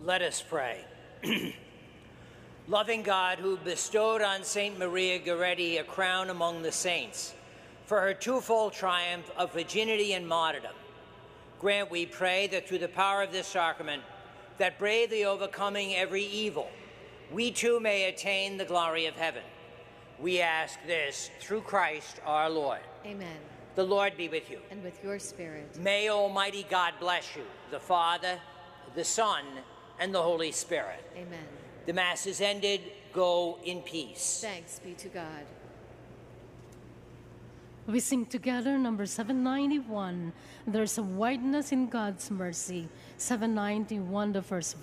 Let us pray. Loving God, who bestowed on St. Maria Goretti a crown among the saints for her twofold triumph of virginity and martyrdom, grant, we pray, that through the power of this sacrament, that bravely overcoming every evil, we too may attain the glory of heaven. We ask this through Christ our Lord. Amen. The Lord be with you. And with your spirit. May Almighty God bless you, the Father, the Son, and the Holy Spirit. Amen. The Mass is ended. Go in peace. Thanks be to God. We sing together number 791, There's a Wideness in God's Mercy. 791, the first verse.